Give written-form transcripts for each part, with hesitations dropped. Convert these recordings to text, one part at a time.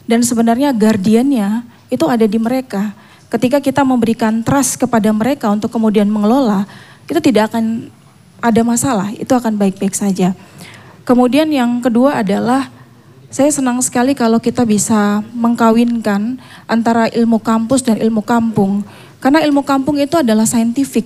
Dan sebenarnya guardiannya itu ada di mereka. Ketika kita memberikan trust kepada mereka untuk kemudian mengelola, itu tidak akan ada masalah, itu akan baik-baik saja. Kemudian yang kedua adalah, saya senang sekali kalau kita bisa mengkawinkan antara ilmu kampus dan ilmu kampung. Karena ilmu kampung itu adalah saintifik.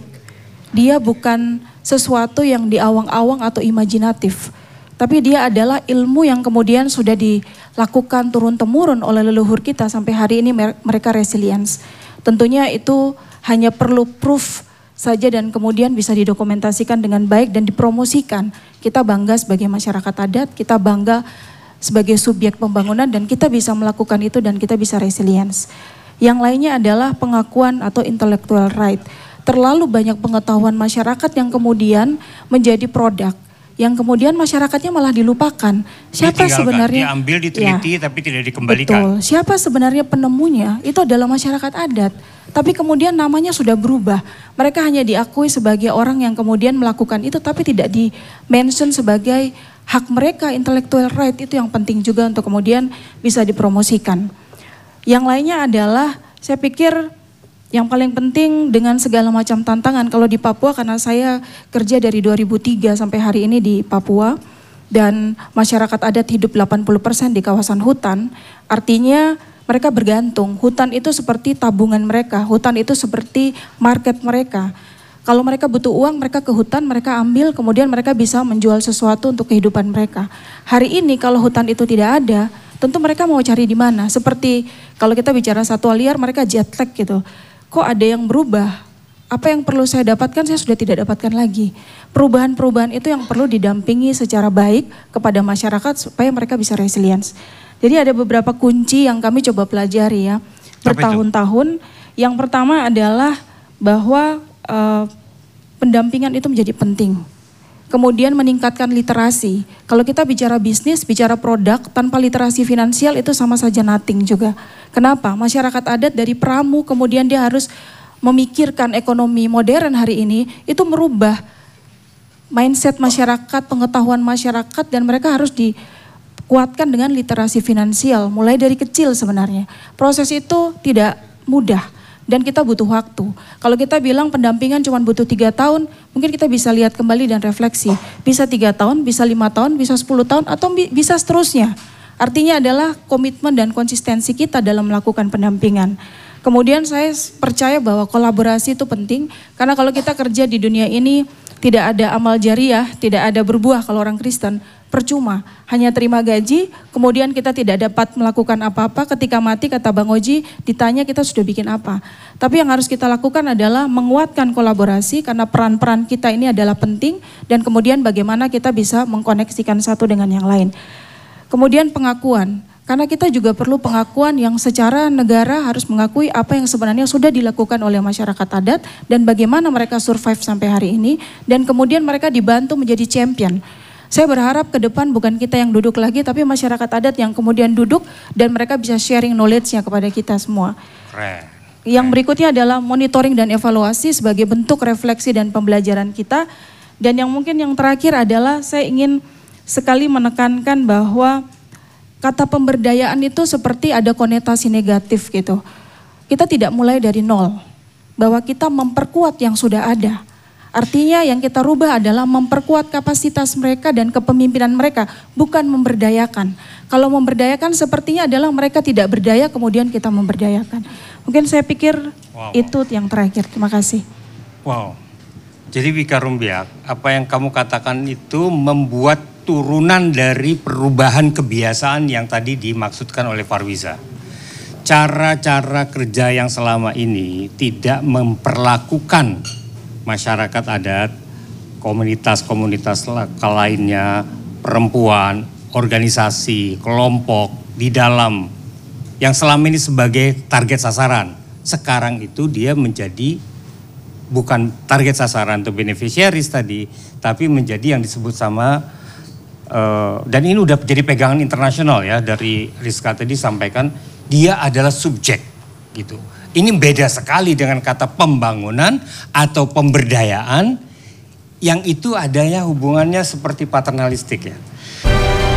Dia bukan sesuatu yang diawang-awang atau imajinatif. Tapi dia adalah ilmu yang kemudian sudah dilakukan turun-temurun oleh leluhur kita sampai hari ini mereka resilience. Tentunya itu hanya perlu proof saja dan kemudian bisa didokumentasikan dengan baik dan dipromosikan. Kita bangga sebagai masyarakat adat, kita bangga sebagai subjek pembangunan dan kita bisa melakukan itu dan kita bisa resilience. Yang lainnya adalah pengakuan atau intellectual right. Terlalu banyak pengetahuan masyarakat yang kemudian menjadi produk, yang kemudian masyarakatnya malah dilupakan. Siapa sebenarnya? Diambil, diteliti, ya, tapi tidak dikembalikan. Betul. Siapa sebenarnya penemunya? Itu adalah masyarakat adat. Tapi kemudian namanya sudah berubah. Mereka hanya diakui sebagai orang yang kemudian melakukan itu, tapi tidak di-mention sebagai hak mereka, intellectual right. Itu yang penting juga untuk kemudian bisa dipromosikan. Yang lainnya adalah, saya pikir yang paling penting dengan segala macam tantangan, kalau di Papua karena saya kerja dari 2003 sampai hari ini di Papua dan masyarakat adat hidup 80% di kawasan hutan, artinya mereka bergantung. Hutan itu seperti tabungan mereka, hutan itu seperti market mereka. Kalau mereka butuh uang, mereka ke hutan, mereka ambil, kemudian mereka bisa menjual sesuatu untuk kehidupan mereka. Hari ini kalau hutan itu tidak ada, tentu mereka mau cari di mana. Seperti kalau kita bicara satwa liar, mereka jet lag gitu. Kok ada yang berubah? Apa yang perlu saya dapatkan, saya sudah tidak dapatkan lagi. Perubahan-perubahan itu yang perlu didampingi secara baik kepada masyarakat supaya mereka bisa resilience. Jadi ada beberapa kunci yang kami coba pelajari ya, bertahun-tahun. Yang pertama adalah bahwa pendampingan itu menjadi penting. Kemudian meningkatkan literasi. Kalau kita bicara bisnis, bicara produk, tanpa literasi finansial itu sama saja nothing juga. Kenapa? Masyarakat adat dari pramu, kemudian dia harus memikirkan ekonomi modern hari ini, itu merubah mindset masyarakat, pengetahuan masyarakat, dan mereka harus dikuatkan dengan literasi finansial, mulai dari kecil sebenarnya. Proses itu tidak mudah. Dan kita butuh waktu. Kalau kita bilang pendampingan cuma butuh 3 tahun, mungkin kita bisa lihat kembali dan refleksi. Bisa 3 tahun, bisa 5 tahun, bisa 10 tahun, atau bisa seterusnya. Artinya adalah komitmen dan konsistensi kita dalam melakukan pendampingan. Kemudian saya percaya bahwa kolaborasi itu penting, karena kalau kita kerja di dunia ini, tidak ada amal jariah, tidak ada berbuah kalau orang Kristen, percuma. Hanya terima gaji, kemudian kita tidak dapat melakukan apa-apa. Ketika mati, kata Bang Oji, ditanya kita sudah bikin apa. Tapi yang harus kita lakukan adalah menguatkan kolaborasi, karena peran-peran kita ini adalah penting, dan kemudian bagaimana kita bisa mengkoneksikan satu dengan yang lain. Kemudian pengakuan, karena kita juga perlu pengakuan yang secara negara harus mengakui apa yang sebenarnya sudah dilakukan oleh masyarakat adat, dan bagaimana mereka survive sampai hari ini, dan kemudian mereka dibantu menjadi champion. Saya berharap ke depan bukan kita yang duduk lagi, tapi masyarakat adat yang kemudian duduk dan mereka bisa sharing knowledge-nya kepada kita semua. Keren. Yang berikutnya adalah monitoring dan evaluasi sebagai bentuk refleksi dan pembelajaran kita. Dan yang mungkin yang terakhir adalah saya ingin sekali menekankan bahwa kata pemberdayaan itu seperti ada konotasi negatif gitu. Kita tidak mulai dari nol, bahwa kita memperkuat yang sudah ada. Artinya yang kita rubah adalah memperkuat kapasitas mereka dan kepemimpinan mereka, bukan memberdayakan. Kalau memberdayakan sepertinya adalah mereka tidak berdaya, kemudian kita memberdayakan. Mungkin saya pikir itu yang terakhir. Terima kasih. Wow. Jadi Wika Rumbiak, apa yang kamu katakan itu membuat turunan dari perubahan kebiasaan yang tadi dimaksudkan oleh Farwiza. Cara-cara kerja yang selama ini tidak memperlakukan masyarakat adat, komunitas-komunitas lainnya, perempuan, organisasi, kelompok di dalam yang selama ini sebagai target sasaran. Sekarang itu dia menjadi bukan target sasaran untuk beneficiaries tadi, tapi menjadi yang disebut sama, dan ini udah jadi pegangan internasional ya, dari Rizka tadi sampaikan, dia adalah subjek gitu. Ini beda sekali dengan kata pembangunan atau pemberdayaan yang itu adanya hubungannya seperti paternalistik ya.